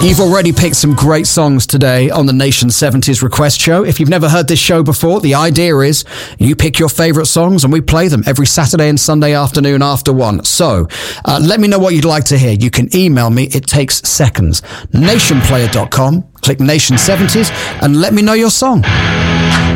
You've already picked some great songs today on the Nation 70s Request Show. If you've never heard this show before, the idea is you pick your favourite songs and we play them every Saturday and Sunday afternoon after 1. So let me know what you'd like to hear. You can email me. It takes seconds. Nationplayer.com. Click Nation 70s and let me know your song.